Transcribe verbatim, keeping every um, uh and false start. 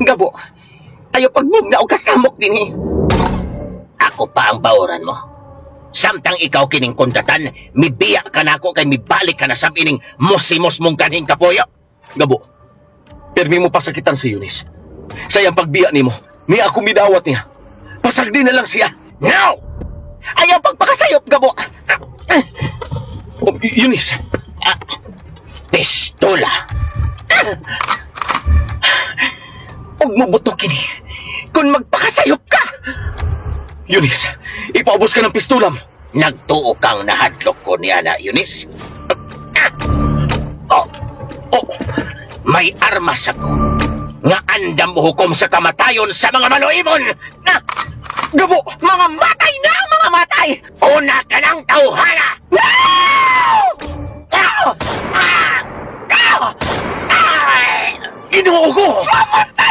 Gabo, ayaw pagbugna o kasamok din eh. Ako pa ang baoran mo. Samtang ikaw kining kundatan, mibiya ka na ako kay mibalik ka na sa ining musimos mong kanhing kapoyo. Gabo, permi mo pasakitan si Eunice. Sayang pagbiya ni mo, ni ako midawat niya. Pasagdi na lang siya. No! Ayaw pagpakasayop, Gabo. Oh, Eunice. Ah, pistola. Huwag mo buto kini. Kung magpakasayop ka. Eunice, ipaubos ka ng pistola mo. Nagtuo kang nahadlok ko niya na, Eunice. Oh, oh, May armas ako. Nga andam mo hukom sa kamatayon sa mga manuimon. Na! Gabo, mga matay na ang mga matay! Una ka ng tauhana! No! Ah! Ah! Ah! Ah! Ginoo ko! Mamatay!